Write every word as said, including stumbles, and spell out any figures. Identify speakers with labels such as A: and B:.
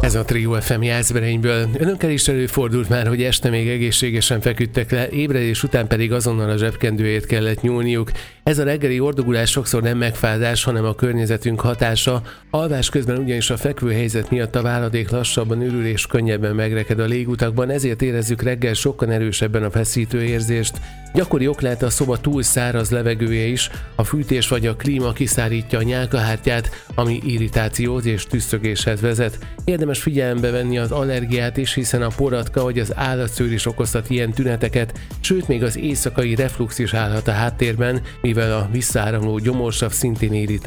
A: Ez a Trio ef em Jászberényből. Önökkel is előfordult már, hogy este még egészségesen feküdtek le, ébredés után pedig azonnal a zsebkendőért kellett nyúlniuk. Ez a reggeli ordogulás sokszor nem megfázás, hanem a környezetünk hatása. Alvás közben ugyanis a fekvőhelyzet miatt a váladék lassabban ürül és könnyebben megreked a légutakban, ezért érezzük reggel sokkal erősebben a feszítő érzést. Gyakori ok lehet a szoba túl száraz levegője is, a fűtés vagy a klíma kiszárítja a nyálkahártyát, ami irritációt és tüsszögéshez vezet. Érdemes figyelembe venni az allergiát is, hiszen a poratka vagy az állatszőr is okozhat ilyen tüneteket, sőt még az éjszakai reflux is állhat a háttérben, mivel a visszaáramló gyomorsav szintén irritál.